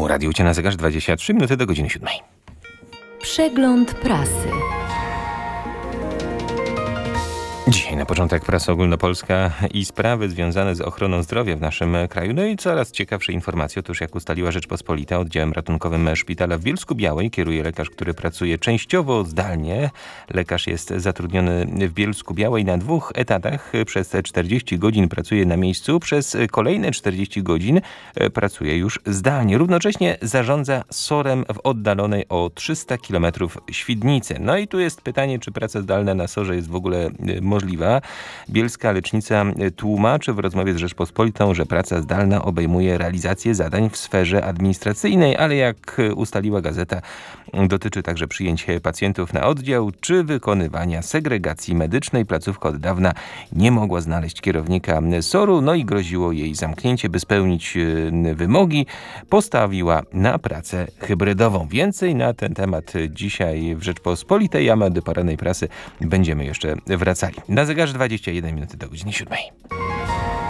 Radiu na zegarze 23 minuty do godziny 7. Przegląd prasy. Dzisiaj na początek prasa ogólnopolska i sprawy związane z ochroną zdrowia w naszym kraju. No i coraz ciekawsze informacje. Otóż jak ustaliła Rzeczpospolita, oddziałem ratunkowym szpitala w Bielsku-Białej kieruje lekarz, który pracuje częściowo zdalnie. Lekarz jest zatrudniony w Bielsku-Białej na 2 etatach. Przez 40 godzin pracuje na miejscu, przez kolejne 40 godzin pracuje już zdalnie. Równocześnie zarządza SOR-em w oddalonej o 300 km Świdnicy. No i tu jest pytanie, czy praca zdalna na SOR-ze jest w ogóle możliwa. Bielska lecznica tłumaczy w rozmowie z Rzeczpospolitą, że praca zdalna obejmuje realizację zadań w sferze administracyjnej, ale jak ustaliła gazeta, dotyczy także przyjęć pacjentów na oddział czy wykonywania segregacji medycznej. Placówka od dawna nie mogła znaleźć kierownika SOR-u, no i groziło jej zamknięcie. By spełnić wymogi, postawiła na pracę hybrydową. Więcej na ten temat dzisiaj w Rzeczpospolitej, a my do porannej prasy będziemy jeszcze wracali. Na zegarze 21 minuty do godziny 7.